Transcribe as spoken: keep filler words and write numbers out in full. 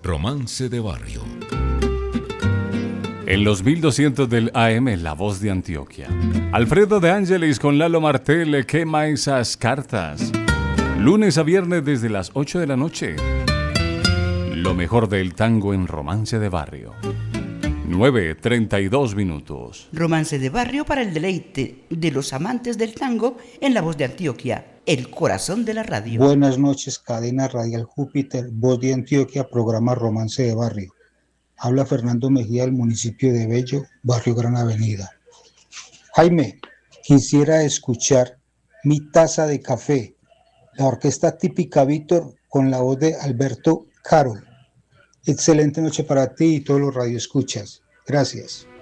Romance de Barrio. En los mil doscientos del A M, La Voz de Antioquia. Alfredo de Ángeles con Lalo Martel quema esas cartas. Lunes a viernes desde las ocho de la noche. Lo mejor del tango en Romance de Barrio. nueve treinta y dos minutos. Romance de Barrio para el deleite de los amantes del tango en La Voz de Antioquia, el corazón de la radio. Buenas noches, cadena radial Júpiter, Voz de Antioquia, programa Romance de Barrio. Habla Fernando Mejía del municipio de Bello, barrio Gran Avenida. Jaime, quisiera escuchar Mi Taza de Café, la orquesta típica Víctor con la voz de Alberto Carol. Excelente noche para ti y todos los radioescuchas. Gracias.